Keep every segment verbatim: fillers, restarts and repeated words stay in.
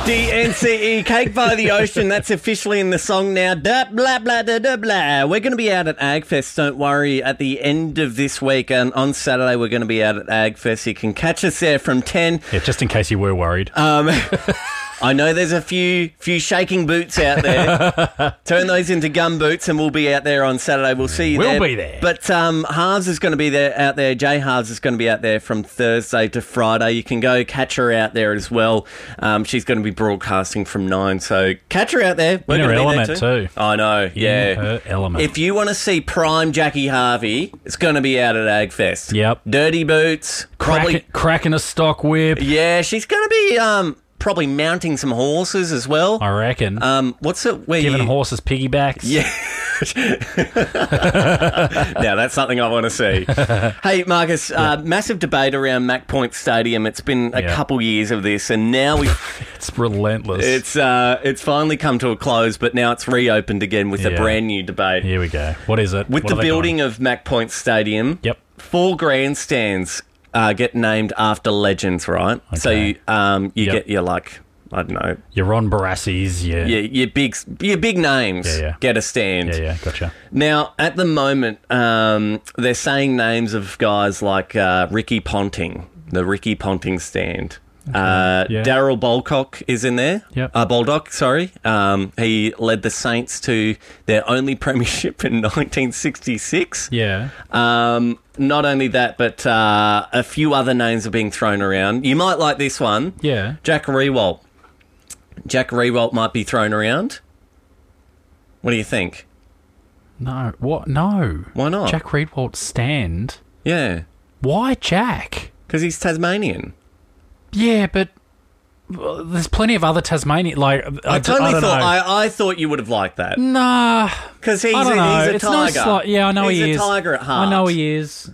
D N C E, Cake by the Ocean. That's officially in the song now. Da, blah, blah, da, da, blah. We're going to be out at AgFest, don't worry, at the end of this week. And on Saturday, we're going to be out at AgFest. You can catch us there from ten. Yeah, just in case you were worried. Um... I know there's a few few shaking boots out there. Turn those into gum boots and we'll be out there on Saturday. We'll see you we'll there. We'll be there. But um, Halves is going to be there out there. Jay Halves is going to be out there from Thursday to Friday. You can go catch her out there as well. Um, she's going to be broadcasting from nine. So catch her out there. We're in her be element there too. too. I know, yeah. In her element. If you want to see prime Jackie Harvey, it's going to be out at AgFest. Yep. Dirty boots. Probably Crack, cracking a stock whip. Yeah, she's going to be... Um, probably mounting some horses as well. I reckon. Um, what's it? Where Giving you... horses piggybacks. Yeah. Now that's something I want to see. Hey, Marcus, yeah. uh, massive debate around Mac Point Stadium. It's been a yeah. couple years of this, and now we it's relentless. It's uh, it's finally come to a close, but now it's reopened again with yeah. a brand new debate. Here we go. What is it? With what the building of Mac Point Stadium. Yep. Four grandstands. Uh, get named after legends, right? Okay. So you, um, you yep. get your, like, I don't know. Your Ron Barassis, yeah. Your, your, big, your big names yeah, yeah. get a stand. Yeah, yeah, gotcha. Now, at the moment, um, they're saying names of guys like uh, Ricky Ponting, the Ricky Ponting stand. Okay. Uh, yeah. Daryl Baldock is in there. Yep. Uh, Baldock, sorry. Um, he led the Saints to their only premiership in nineteen sixty-six. Yeah. Um, not only that, but uh, a few other names are being thrown around. You might like this one. Yeah. Jack Riewoldt. Jack Riewoldt might be thrown around. What do you think? No. What? No. Why not? Jack Riewoldt stand? Yeah. Why Jack? Because he's Tasmanian. Yeah, but well, there's plenty of other Tasmanian. Like I, I totally I thought I, I thought you would have liked that. Nah, because he's, I don't a, know. he's a it's tiger. No sli- yeah, I know he's he is. He's a tiger at heart. I know he is.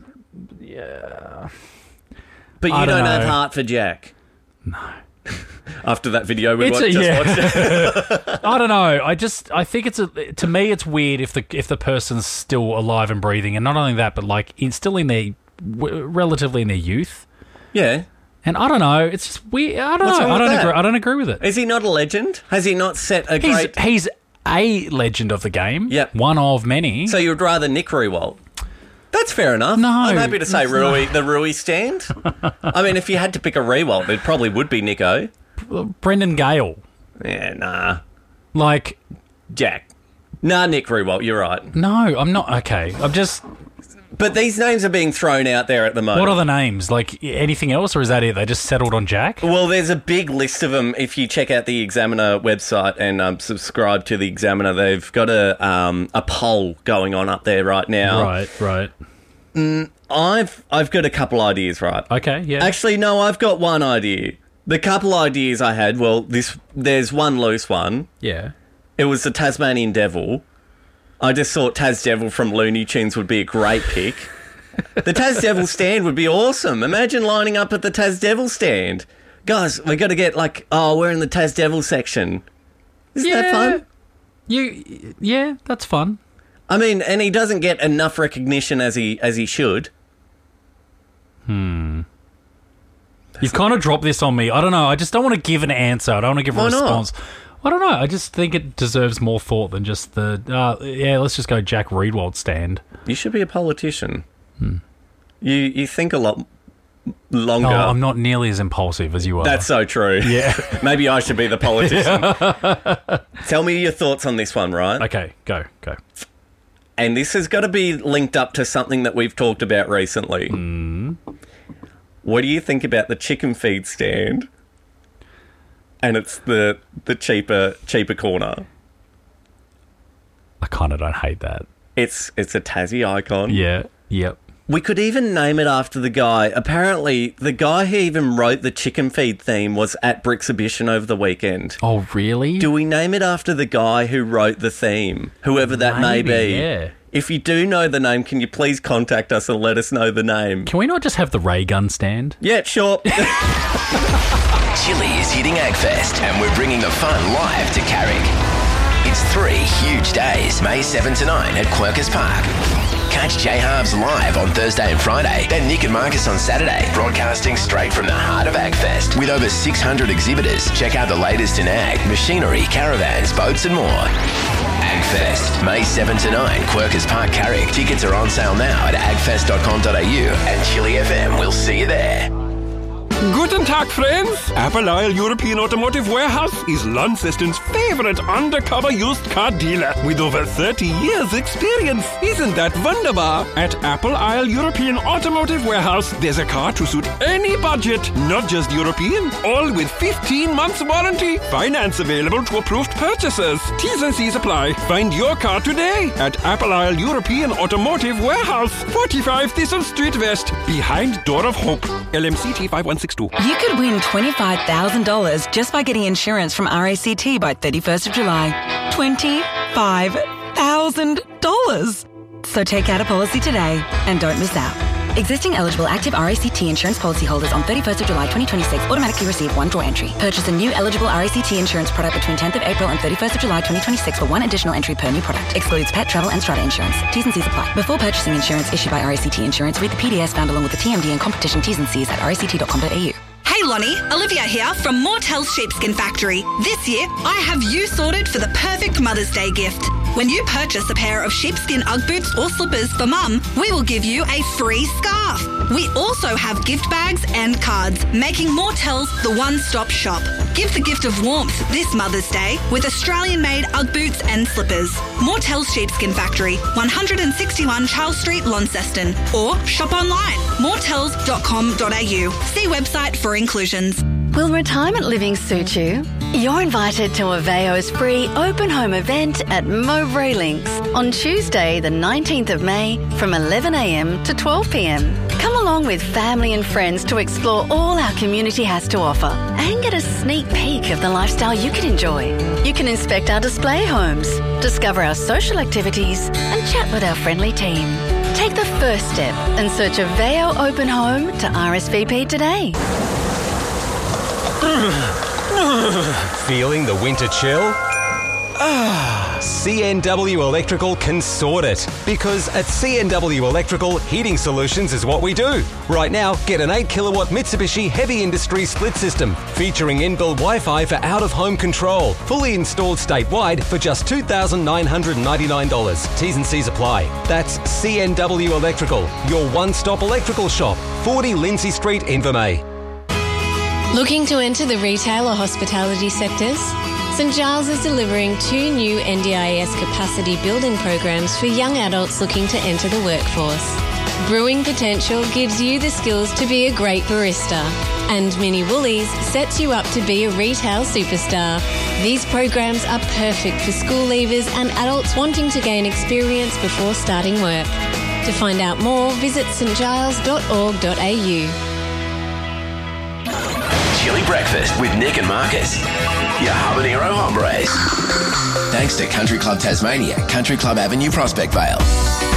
Yeah, but you I don't, don't have heart for Jack. No. After that video we it's watched, a, just yeah. watched. I don't know. I just I think it's a to me it's weird if the if the person's still alive and breathing, and not only that, but like in, still in their relatively in their youth. Yeah. And I don't know, it's just weird. I don't What's know. wrong I don't with agree. that? I don't agree with it. Is he not a legend? Has he not set a he's, great? He's a legend of the game. Yep. One of many. So you would rather Nick Riewoldt? That's fair enough. No, I'm happy to say Rui, the Rui stand. I mean, if you had to pick a Riewoldt, it probably would be Nico. Brendan Gale. Yeah, nah. Like Jack. Nah, Nick Riewoldt. You're right. No, I'm not. Okay, I'm just. But these names are being thrown out there at the moment. What are the names? Like anything else, or is that it? They just settled on Jack? Well, there's a big list of them. If you check out the Examiner website and um, subscribe to the Examiner, they've got a um, a poll going on up there right now. Right, right. Mm, I've I've got a couple ideas, right? Okay, yeah. Actually, no, I've got one idea. The couple ideas I had, well, this there's one loose one. Yeah. It was the Tasmanian Devil. I just thought Taz Devil from Looney Tunes would be a great pick. The Taz Devil stand would be awesome. Imagine lining up at the Taz Devil stand. Guys, we got to get like, oh, we're in the Taz Devil section. Isn't yeah. that fun? You, yeah, that's fun. I mean, and he doesn't get enough recognition as he as he should. Hmm. You've kind of dropped this on me. I don't know. I just don't want to give an answer. I don't want to give a Why response. Not? I don't know. I just think it deserves more thought than just the, uh, yeah, let's just go Jack Riewoldt stand. You should be a politician. Hmm. You you think a lot longer. No, I'm not nearly as impulsive as you are. That's so true. Yeah. Maybe I should be the politician. Tell me your thoughts on this one, right? Okay, go, go. And this has got to be linked up to something that we've talked about recently. Mm. What do you think about the chicken feed stand? And it's the the cheaper cheaper corner. I kind of don't hate that. It's it's a Tassie icon. Yeah, yep. We could even name it after the guy. Apparently, the guy who even wrote the chicken feed theme was at Brixhibition over the weekend. Oh, really? Do we name it after the guy who wrote the theme, whoever that Maybe, may be? Yeah. If you do know the name, can you please contact us and let us know the name? Can we not just have the ray gun stand? Yeah, sure. Chili is hitting AgFest, and we're bringing the fun live to Carrick. It's three huge days, May seventh to nine at Quercus Park. Catch J-Halves live on Thursday and Friday, then Nick and Marcus on Saturday, broadcasting straight from the heart of AgFest. With over six hundred exhibitors, check out the latest in ag, machinery, caravans, boats and more. AgFest, May seventh to ninth, Quercus Park, Carrick. Tickets are on sale now at agfest dot com dot a u and Chili F M will see you there. Guten Tag, friends! Apple Isle European Automotive Warehouse is Launceston's favorite undercover used car dealer with over thirty years experience. Isn't that wunderbar? At Apple Isle European Automotive Warehouse, there's a car to suit any budget, not just European, all with fifteen months warranty. Finance available to approved purchasers. T's and C's apply. Find your car today at Apple Isle European Automotive Warehouse, forty-five Thistle Street West, behind Door of Hope. L M C T five one six two. You could win twenty-five thousand dollars just by getting insurance from R A C T by thirty-first of July. twenty-five thousand dollars! So take out a policy today and don't miss out. Existing eligible active R A C T insurance policyholders on thirty-first of July twenty twenty-six automatically receive one draw entry. Purchase a new eligible R A C T insurance product between tenth of April and thirty-first of July twenty twenty-six for one additional entry per new product. Excludes pet, travel and strata insurance. T's and C's apply. Before purchasing insurance issued by R A C T Insurance, read the P D S found along with the T M D and competition T's and C's at r a c t dot com dot a u. Hey Lonnie, Olivia here from Mortel's Sheepskin Factory. This year, I have you sorted for the perfect Mother's Day gift. When you purchase a pair of sheepskin Ugg boots or slippers for Mum, we will give you a free scarf. We also have gift bags and cards, making Mortel's the one-stop shop. Give the gift of warmth this Mother's Day with Australian-made Ugg boots and slippers. Mortel's Sheepskin Factory, one sixty-one Charles Street, Launceston. Or shop online, mortels dot com dot a u. See website for inclusions. Will retirement living suit you? You're invited to Aveo's free open home event at Mowbray Links on Tuesday the nineteenth of May from eleven a m to twelve p m. Come along with family and friends to explore all our community has to offer and get a sneak peek of the lifestyle you can enjoy. You can inspect our display homes, discover our social activities and chat with our friendly team. Take the first step and search Aveo Open Home to R S V P today. Feeling the winter chill? Ah, C N W Electrical can sort it. Because at C N W Electrical, heating solutions is what we do. Right now, get an eight kilowatt Mitsubishi Heavy Industry split system featuring inbuilt Wi-Fi for out-of-home control. Fully installed statewide for just two thousand nine hundred ninety-nine dollars. T's and C's apply. That's C N W Electrical, your one-stop electrical shop. forty Lindsay Street, Invermay. Looking to enter the retail or hospitality sectors? St Giles is delivering two new N D I S capacity building programs for young adults looking to enter the workforce. Brewing Potential gives you the skills to be a great barista, and Mini Woolies sets you up to be a retail superstar. These programs are perfect for school leavers and adults wanting to gain experience before starting work. To find out more, visit s t giles dot org dot a u. Chili Breakfast with Nick and Marcus. Your habanero hombres. Thanks to Country Club Tasmania, Country Club Avenue, Prospect Vale.